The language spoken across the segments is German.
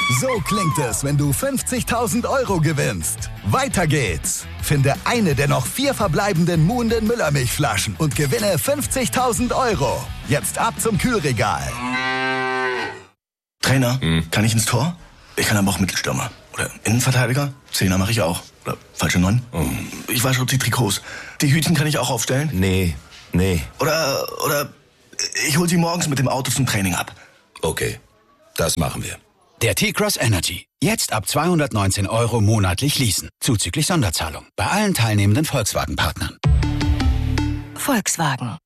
So klingt es, wenn du 50.000 € gewinnst. Weiter geht's. Finde eine der noch 4 verbleibenden Muhnden Müllermilchflaschen und gewinne 50.000 €. Jetzt ab zum Kühlregal. Trainer, kann ich ins Tor? Ich kann aber auch Mittelstürmer. Oder Innenverteidiger? Zehner mache ich auch. Oder falsche 9? Ich wasche die Trikots. Die Hütchen kann ich auch aufstellen? Nee. Oder ich hol sie morgens mit dem Auto zum Training ab. Okay, das machen wir. Der T-Cross Energy. Jetzt ab 219 € monatlich leasen. Zuzüglich Sonderzahlung. Bei allen teilnehmenden Volkswagen-Partnern. Volkswagen.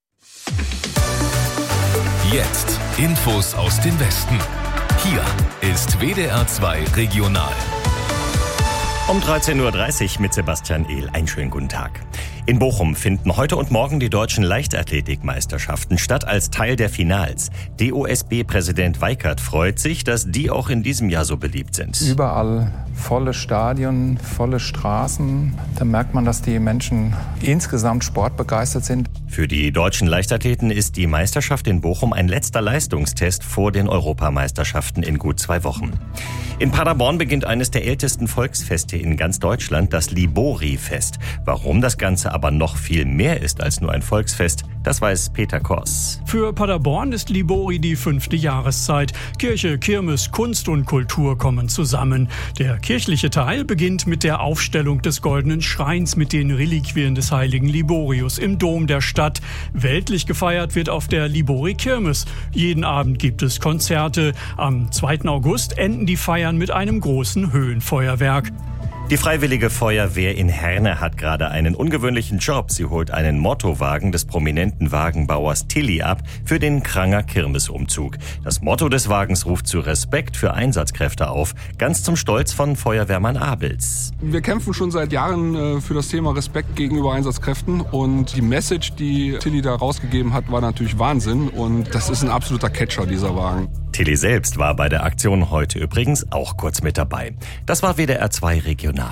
Jetzt Infos aus dem Westen. Hier ist WDR 2 Regional. Um 13.30 Uhr mit Sebastian Ehl. Einen schönen guten Tag. In Bochum finden heute und morgen die deutschen Leichtathletikmeisterschaften statt als Teil der Finals. DOSB-Präsident Weikert freut sich, dass die auch in diesem Jahr so beliebt sind. Überall volle Stadien, volle Straßen. Da merkt man, dass die Menschen insgesamt sportbegeistert sind. Für die deutschen Leichtathleten ist die Meisterschaft in Bochum ein letzter Leistungstest vor den Europameisterschaften in gut 2 Wochen. In Paderborn beginnt eines der ältesten Volksfeste in ganz Deutschland, das Libori-Fest. Warum das Ganze aber noch viel mehr ist als nur ein Volksfest, das weiß Peter Kors. Für Paderborn ist Libori die 5. Jahreszeit. Kirche, Kirmes, Kunst und Kultur kommen zusammen. Der kirchliche Teil beginnt mit der Aufstellung des Goldenen Schreins mit den Reliquien des heiligen Liborius im Dom der Stadt. Weltlich gefeiert wird auf der Libori-Kirmes. Jeden Abend gibt es Konzerte. Am 2. August enden die Feiern mit einem großen Höhenfeuerwerk. Die Freiwillige Feuerwehr in Herne hat gerade einen ungewöhnlichen Job. Sie holt einen Mottowagen des prominenten Wagenbauers Tilly ab für den Kranger Kirmesumzug. Das Motto des Wagens ruft zu Respekt für Einsatzkräfte auf, ganz zum Stolz von Feuerwehrmann Abels. Wir kämpfen schon seit Jahren für das Thema Respekt gegenüber Einsatzkräften und die Message, die Tilly da rausgegeben hat, war natürlich Wahnsinn und das ist ein absoluter Catcher, dieser Wagen. Tilly selbst war bei der Aktion heute übrigens auch kurz mit dabei. Das war WDR 2 Regional.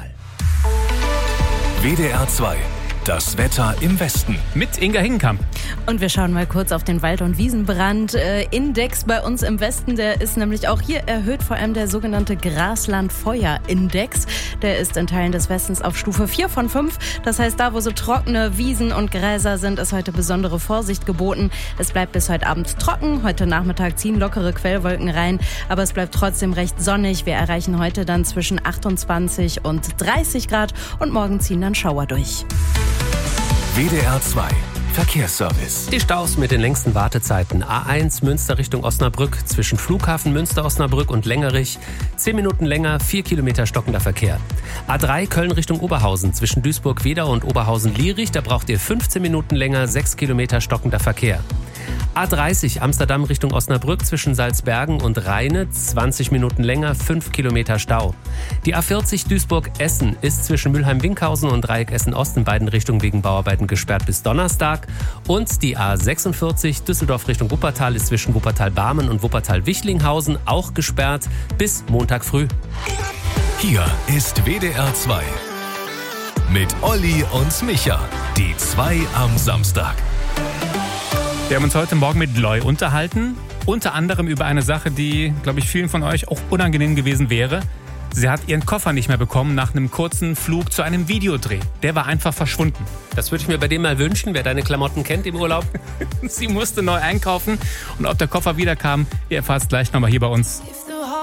WDR 2. Das Wetter im Westen. Mit Inga Hingenkamp. Und wir schauen mal kurz auf den Wald- und Wiesenbrand-Index bei uns im Westen. Der ist nämlich auch hier erhöht, vor allem der sogenannte Grasland-Feuer-Index. Der ist in Teilen des Westens auf Stufe 4 von 5. Das heißt, da wo so trockene Wiesen und Gräser sind, ist heute besondere Vorsicht geboten. Es bleibt bis heute Abend trocken. Heute Nachmittag ziehen lockere Quellwolken rein. Aber es bleibt trotzdem recht sonnig. Wir erreichen heute dann zwischen 28 und 30 Grad. Und morgen ziehen dann Schauer durch. WDR 2 Verkehrsservice. Die Staus mit den längsten Wartezeiten. A1 Münster Richtung Osnabrück zwischen Flughafen Münster-Osnabrück und Längerich. 10 Minuten länger, 4 Kilometer stockender Verkehr. A3 Köln Richtung Oberhausen zwischen Duisburg-Wedau und Oberhausen-Lierich. Da braucht ihr 15 Minuten länger, 6 Kilometer stockender Verkehr. A30 Amsterdam Richtung Osnabrück zwischen Salzbergen und Rheine, 20 Minuten länger, 5 Kilometer Stau. Die A40 Duisburg-Essen ist zwischen Mülheim-Winkhausen und Dreieck Essen-Ost in beiden Richtungen wegen Bauarbeiten gesperrt bis Donnerstag. Und die A46 Düsseldorf Richtung Wuppertal ist zwischen Wuppertal-Barmen und Wuppertal-Wichlinghausen auch gesperrt bis Montag früh. Hier ist WDR 2 mit Olli und Micha, die 2 am Samstag. Wir haben uns heute Morgen mit Loy unterhalten, unter anderem über eine Sache, die, glaube ich, vielen von euch auch unangenehm gewesen wäre. Sie hat ihren Koffer nicht mehr bekommen nach einem kurzen Flug zu einem Videodreh. Der war einfach verschwunden. Das würde ich mir bei dem mal wünschen, wer deine Klamotten kennt im Urlaub. Sie musste neu einkaufen und ob der Koffer wiederkam, ihr erfahrt es gleich nochmal hier bei uns.